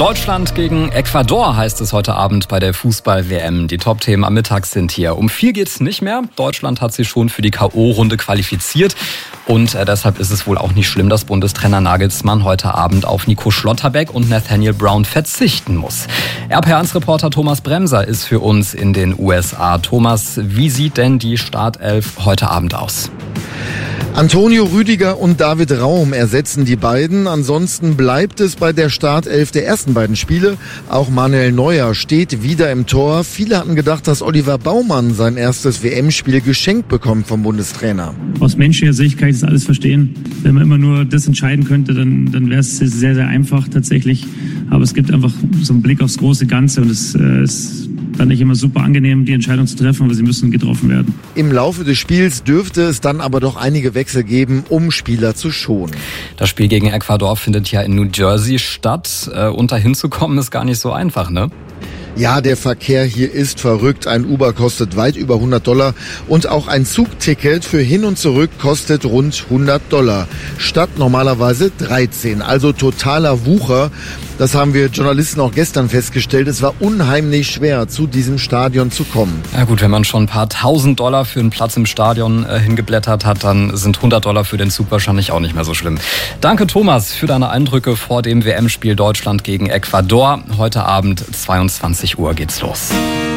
Deutschland gegen Ecuador heißt es heute Abend bei der Fußball-WM. Die Top-Themen am Mittag sind hier. Um 4 geht's nicht mehr. Deutschland hat sich schon für die K.O.-Runde qualifiziert. Und deshalb ist es wohl auch nicht schlimm, dass Bundestrainer Nagelsmann heute Abend auf Nico Schlotterbeck und Nathaniel Brown verzichten muss. RPA1-Reporter Thomas Bremser ist für uns in den USA. Thomas, wie sieht denn die Startelf heute Abend aus? Antonio Rüdiger und David Raum ersetzen die beiden. Ansonsten bleibt es bei der Startelf der ersten beiden Spiele. Auch Manuel Neuer steht wieder im Tor. Viele hatten gedacht, dass Oliver Baumann sein erstes WM-Spiel geschenkt bekommt vom Bundestrainer. Aus menschlicher Sicht kann ich das alles verstehen. Wenn man immer nur das entscheiden könnte, dann wäre es sehr, sehr einfach tatsächlich. Aber es gibt einfach so einen Blick aufs große Ganze und es ist dann nicht immer super angenehm, die Entscheidung zu treffen, aber sie müssen getroffen werden. Im Laufe des Spiels dürfte es dann aber doch einige Wechsel geben, um Spieler zu schonen. Das Spiel gegen Ecuador findet ja in New Jersey statt. Und da hinzukommen ist gar nicht so einfach, ne? Ja, der Verkehr hier ist verrückt. Ein Uber kostet weit über $100 und auch ein Zugticket für hin und zurück kostet rund $100. Statt normalerweise 13, also totaler Wucher. Das haben wir Journalisten auch gestern festgestellt. Es war unheimlich schwer, zu diesem Stadion zu kommen. Ja gut, wenn man schon ein paar $1.000 für einen Platz im Stadion hingeblättert hat, dann sind $100 für den Zug wahrscheinlich auch nicht mehr so schlimm. Danke Thomas für deine Eindrücke vor dem WM-Spiel Deutschland gegen Ecuador. Heute Abend 22 Uhr geht's los.